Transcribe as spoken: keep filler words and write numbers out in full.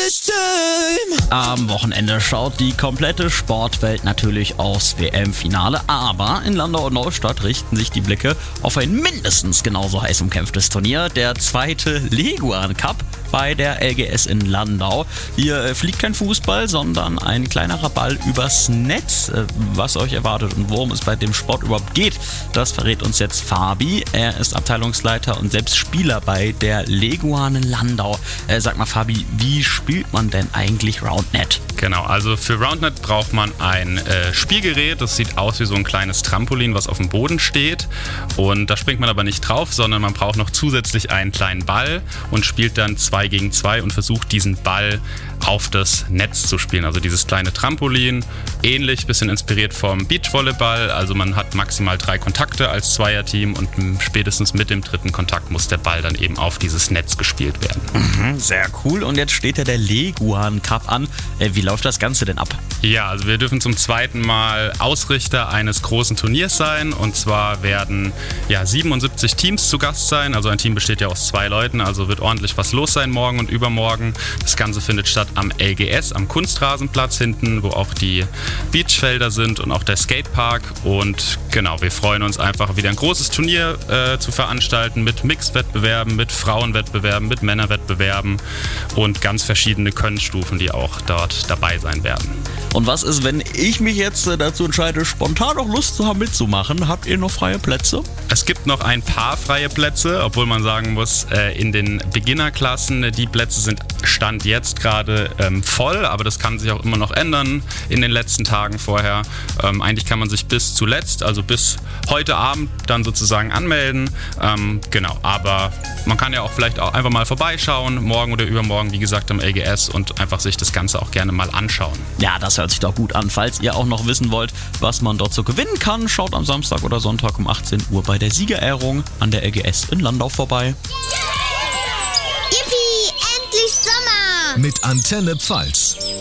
Am Wochenende schaut die komplette Sportwelt natürlich aufs W M-Finale, aber in Landau und Neustadt richten sich die Blicke auf ein mindestens genauso heiß umkämpftes Turnier, der zweite Leguan Cup bei der L G S in Landau. Hier fliegt kein Fußball, sondern ein kleinerer Ball übers Netz. Was euch erwartet und worum es bei dem Sport überhaupt geht, das verrät uns jetzt Fabi. Er ist Abteilungsleiter und selbst Spieler bei der Leguan in Landau. Äh, sag mal Fabi, wie spielt man denn eigentlich Roundnet? Genau, also für Roundnet braucht man ein äh, Spielgerät, das sieht aus wie so ein kleines Trampolin, was auf dem Boden steht, und da springt man aber nicht drauf, sondern man braucht noch zusätzlich einen kleinen Ball und spielt dann zwei gegen zwei und versucht diesen Ball auf das Netz zu spielen. Also dieses kleine Trampolin, ähnlich, bisschen inspiriert vom Beachvolleyball, also man hat maximal drei Kontakte als Zweierteam und spätestens mit dem dritten Kontakt muss der Ball dann eben auf dieses Netz gespielt werden. Mhm, sehr cool, und jetzt steht ja der Leguan Cup an. Äh, wie läuft das Ganze denn ab? Ja, also wir dürfen zum zweiten Mal Ausrichter eines großen Turniers sein, und zwar werden ja siebenundsiebzig Teams zu Gast sein, also ein Team besteht ja aus zwei Leuten, also wird ordentlich was los sein morgen und übermorgen. Das Ganze findet statt am L G S, am Kunstrasenplatz hinten, wo auch die Beachfelder sind und auch der Skatepark, und genau, wir freuen uns einfach wieder ein großes Turnier äh, zu veranstalten mit Mixwettbewerben, mit Frauenwettbewerben, mit Männerwettbewerben und ganz verschiedene Könnenstufen, die auch dort dabei sein werden. Und was ist, wenn ich mich jetzt dazu entscheide, spontan noch Lust zu haben mitzumachen? Habt ihr noch freie Plätze? Es gibt noch ein paar freie Plätze, obwohl man sagen muss, in den Beginnerklassen, die Plätze sind Stand jetzt gerade ähm, voll, aber das kann sich auch immer noch ändern in den letzten Tagen vorher. Ähm, eigentlich kann man sich bis zuletzt, also bis heute Abend dann sozusagen anmelden. Ähm, genau, aber man kann ja auch vielleicht auch einfach mal vorbeischauen, morgen oder übermorgen, wie gesagt, am L G S, und einfach sich das Ganze auch gerne mal anschauen. Ja, das hört sich doch gut an. Falls ihr auch noch wissen wollt, was man dort so gewinnen kann, schaut am Samstag oder Sonntag um achtzehn Uhr bei der Siegerehrung an der L G S in Landau vorbei. Yippie, endlich Sommer! Mit Antenne Pfalz.